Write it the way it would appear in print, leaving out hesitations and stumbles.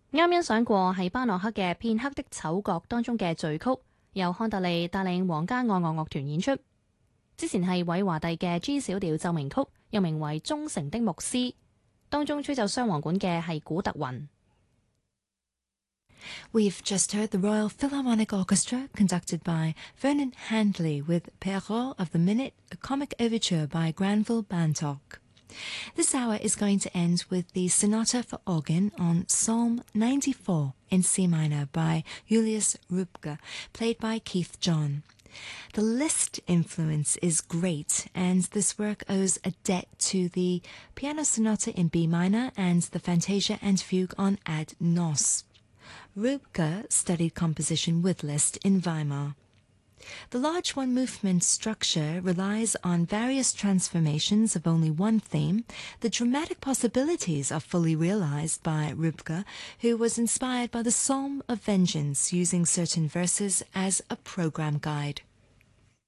啱欣賞過係巴諾克嘅《片刻的丑角》當中嘅序曲，由康特利帶領皇家愛樂樂團演出。之前係韋華第嘅 G 小調奏鳴曲，又名為《忠誠的牧師》，當中吹奏雙簧管嘅係古特雲。 We've just heard the Royal Philharmonic Orchestra conducted by Vernon Handley with Perrault of the Minute, a comic overture by Granville Bantock. This hour is going to end with the Sonata for Organ on Psalm 94 in C minor by Julius Rübke, played by Keith John. The Liszt influence is great, and this work owes a debt to the Piano Sonata in B minor and the Fantasia and Fugue on Ad Nos. Rübke studied composition with Liszt in Weimar. The large one-movement structure relies on various transformations of only one theme. The dramatic possibilities are fully realized by Rübke, who was inspired by the Psalm of Vengeance, using certain verses as a program guide.